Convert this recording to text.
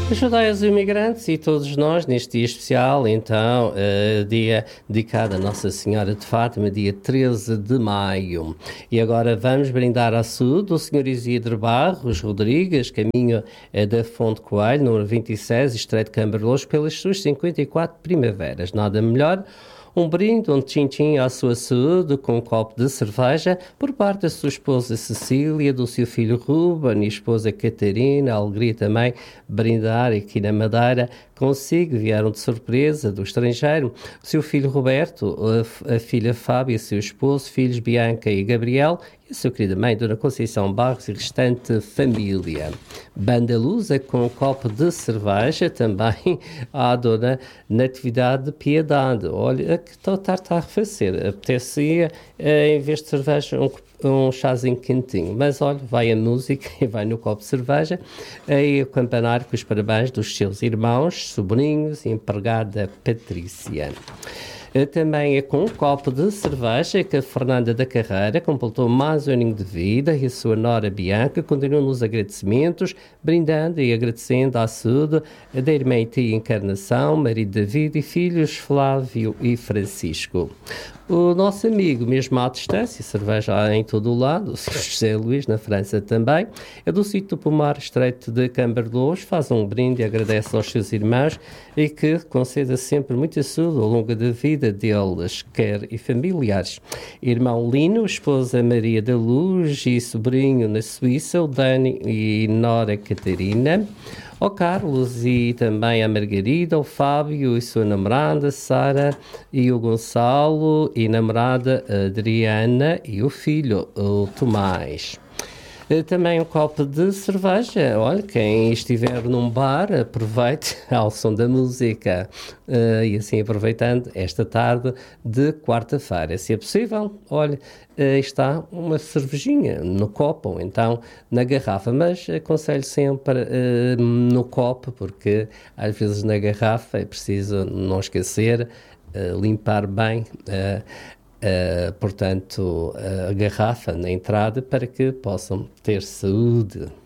Ajudai os imigrantes e todos nós neste dia especial, então, dia dedicado a Nossa Senhora de Fátima, dia 13 de maio. E agora vamos brindar à saúde do Sr. Isidro Barros Rodrigues, caminho da Fonte Coelho, número 26, Estreito de Cambarlouros, pelas suas 54 primaveras. Nada melhor. Um brinde, um tchim-tchim à sua saúde com um copo de cerveja por parte da sua esposa Cecília, do seu filho Ruben e esposa Catarina. A alegria também brindar aqui na Madeira consigo. Vieram de surpresa do estrangeiro o seu filho Roberto, a filha Fábia, seu esposo, filhos Bianca e Gabriel e a sua querida mãe, Dona Conceição Barros e restante família. Banda Lusa com um copo de cerveja também à Dona Natividade Piedade. Olha, que está a arrefecer. Apetece, em vez de cerveja, um chazinho quentinho. Mas olha, vai a música e vai no copo de cerveja. Aí o campanário com os parabéns dos seus irmãos, sobrinhos e empregada Patrícia. Também é com um copo de cerveja que a Fernanda da Carreira completou mais um aninho de vida e a sua nora Bianca continuam nos agradecimentos, brindando e agradecendo à saúde da irmã e tia Encarnação, marido David e filhos Flávio e Francisco. O nosso amigo, mesmo à distância, cerveja em todo o lado, o Sr. José Luís, na França também, é do sítio do Pomar Estreito de Cambarlouros, faz um brinde e agradece aos seus irmãos e que conceda sempre muita saúde ao longo da vida deles, quer e familiares. Irmão Lino, esposa Maria da Luz e sobrinho na Suíça, o Dani e Nora Catarina. Ao Carlos e também a Margarida, o Fábio e sua namorada Sara e o Gonçalo e namorada Adriana e o filho, o Tomás. Também um copo de cerveja. Olha, quem estiver num bar, aproveite ao som da música. E assim aproveitando esta tarde de quarta-feira. Se é possível, olha, está uma cervejinha no copo ou então na garrafa. Mas aconselho sempre no copo, porque às vezes na garrafa é preciso não esquecer, limpar bem portanto, a garrafa na entrada para que possam ter saúde.